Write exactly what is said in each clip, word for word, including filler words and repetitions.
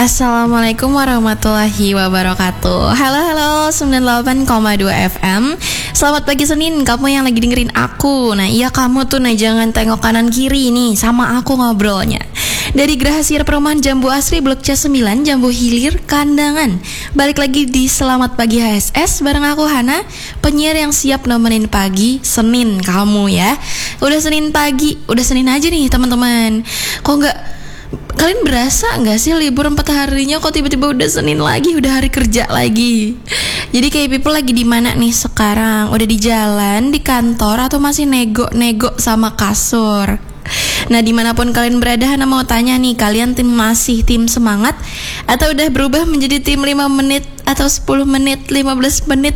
Assalamualaikum warahmatullahi wabarakatuh. Halo halo sembilan puluh delapan koma dua F M. Selamat pagi Senin, kamu yang lagi dengerin aku. Nah iya kamu tuh, nah jangan tengok kanan kiri nih, sama aku ngobrolnya. Dari Gerahasiar Perumahan Jambu Asri Blok C sembilan, Jambu Hilir, Kandangan. Balik lagi di Selamat Pagi H S S bareng aku Hana, penyiar yang siap nemenin pagi Senin kamu ya. Udah Senin pagi, udah Senin aja nih teman-teman. Kok nggak, kalian berasa nggak sih libur empat harinya kok tiba-tiba udah Senin lagi, udah hari kerja lagi? Jadi kayak people lagi di mana nih sekarang? Udah di jalan, di kantor, atau masih nego-nego sama kasur? Nah dimanapun kalian berada, Hana mau tanya nih, kalian tim masih tim semangat atau udah berubah menjadi tim lima menit atau sepuluh menit, lima belas menit?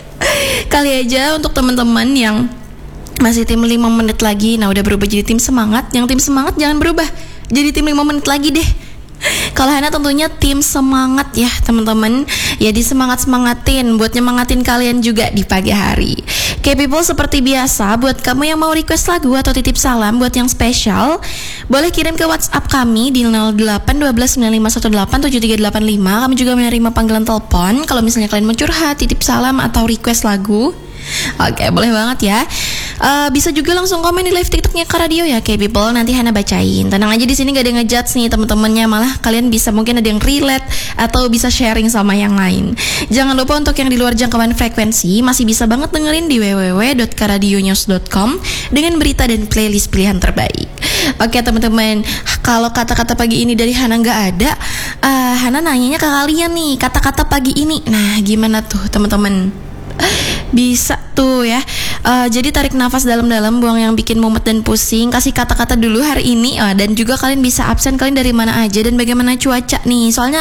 Kali aja untuk teman-teman yang masih tim lima menit lagi, nah udah berubah jadi tim semangat. Yang tim semangat jangan berubah jadi tim lima menit lagi deh. Kalau Hana tentunya tim semangat ya teman-teman. Ya disemangat-semangatin buat nyemangatin kalian juga di pagi hari. Oke people, seperti biasa buat kamu yang mau request lagu atau titip salam buat yang spesial, boleh kirim ke WhatsApp kami di nol delapan satu dua sembilan lima satu delapan tujuh tiga delapan lima. Kami juga menerima panggilan telepon kalau misalnya kalian mau curhat, titip salam atau request lagu. Oke, boleh banget ya. Uh, bisa juga langsung komen di live TikToknya Kak Radio ya, kayak people. Nanti Hana bacain. Tenang aja, di sini gak ada ngejudge nih teman-temannya. Malah kalian bisa mungkin ada yang relate atau bisa sharing sama yang lain. Jangan lupa untuk yang di luar jangkauan frekuensi masih bisa banget dengerin di w w w dot karadionews dot com dengan berita dan playlist pilihan terbaik. Oke teman-teman, kalau kata-kata pagi ini dari Hana nggak ada, uh, Hana nanyanya ke kalian nih, kata-kata pagi ini. Nah gimana tuh teman-teman? Bisa tuh ya. Uh, jadi tarik nafas dalam-dalam, buang yang bikin mumet dan pusing. Kasih kata-kata dulu hari ini. uh, Dan juga kalian bisa absen kalian dari mana aja dan bagaimana cuaca nih. Soalnya